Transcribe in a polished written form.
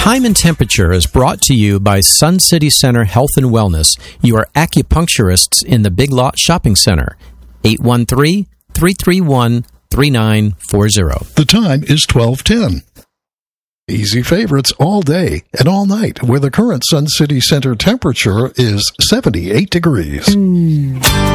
Time and Temperature is brought to you by Sun City Center Health and Wellness, your acupuncturists in the Big Lot Shopping Center. 813-331-3940. The time is 12:10. Easy favorites all day and all night, where the current Sun City Center temperature is 78 degrees.